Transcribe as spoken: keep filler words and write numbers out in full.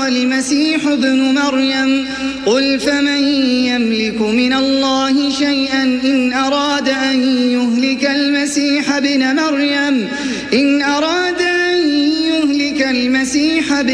والمسيح ابن مريم قل فمن يملك من الله شيئا إن أراد أن يهلك المسيح ابن مريم إن أراد أن يهلك المسيح